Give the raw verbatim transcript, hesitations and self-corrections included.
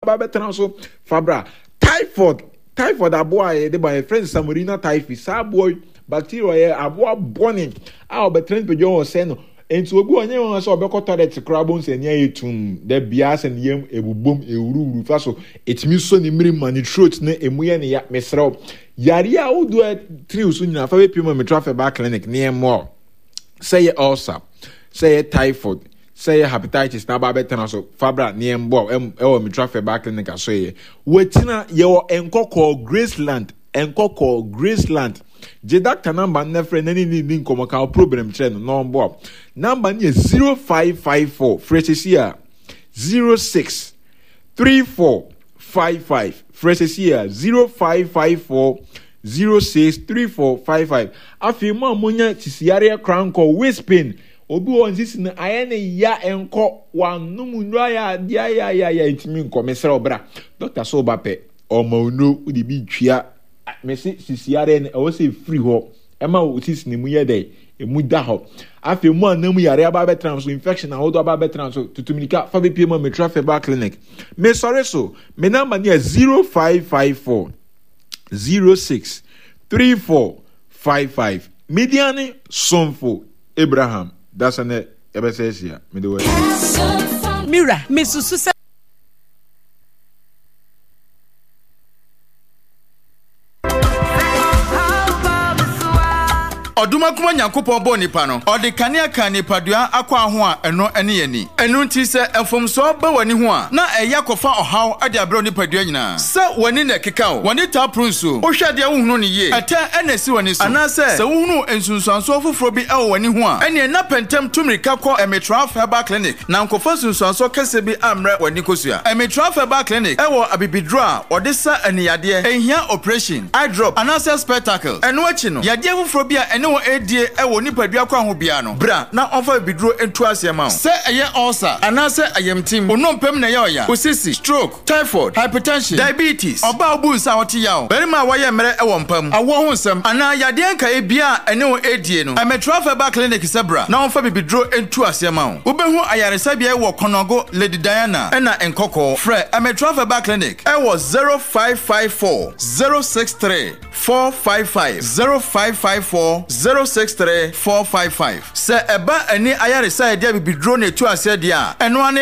better so fabra typhoid typhoid aboa de by friend Samorina typhi sa boy bacteria aboa born a better pe jo say no enti obi onye won so obekọ toilet crabons enya etum de bias en yem ebubom ewuru fa so etimi so ni miri mani throat na emuye ne ya mesrew yari a wodo three so nyina fa be pimo me traffic back clinic near more say ulcer say typhoid say hepatitis na ba better so fabra near mbo e o me traffic back clinic aso ye wetina ye o enkoko Graceland enkoko Graceland je doctor number na friend any ni nkomo ka problem trend no mbo number ni zero five five four Fresia zero six three four five five Fresia zero five five four zero six three four five five afi mo amonya tisiare cranko waist pain obi won sisi na ayene ya enko wanum nwa ya dia ya ya ya intimi nko mesra obra doctor so bape o mauno udi bi twia mesi sisiare ne o se free ho ema o sisi ne mu ye dey e mu da ho afi mu anam yare aba be transfer infection na hodo aba be transfer tutumika fa be pm me traffic back clinic me sorry so me number ni zero five five four zero six three four five five mediani sonfo Abraham that's an ebesesia me do Mira me susu Oduma kuma Nyankopon bo nipa no ode kanea kan nipadua akwa ho a eno ene yani enu nti se enfomso ba wani ho a na eya kofa ohaw ade abro nipadua nyina se wani na kekao wani taprunso ohwade wohunu ne ye ata ene si wani so ana se se wohunu ensunsuanso foforo bi e wani ho a ene na pentem tumirika ko Emetraf Herbal Clinic na nkofa sunsuanso kese bi amre wani kosua Emetraf Herbal Clinic e wo abibidro a ode sa aniyade ehia operation eye drop ana se spectacle eno achi no yade foforo bi a ene wo edie e wo nipadua kwa ho bia no bra na onfa bidro entu asema o se eye ulcer ana se ayemtim onompem na ye oya osisi stroke typhoid hypertension diabetes oba obu sa wote ya o berima waye mere e wo mpam awo ho nsem ana yade enka e bia ene wo edie no Emetraf Herbal Clinic sebra na onfa bidro entu asema o obehu ayaresa bia e wo konogo Lady Diana ena enkoko fre Emetraf Herbal Clinic e wo zero five five four zero six three four five five zero five five four zero six three four five five se eba ani ayaresa e dia bibidro na etu ase dia eno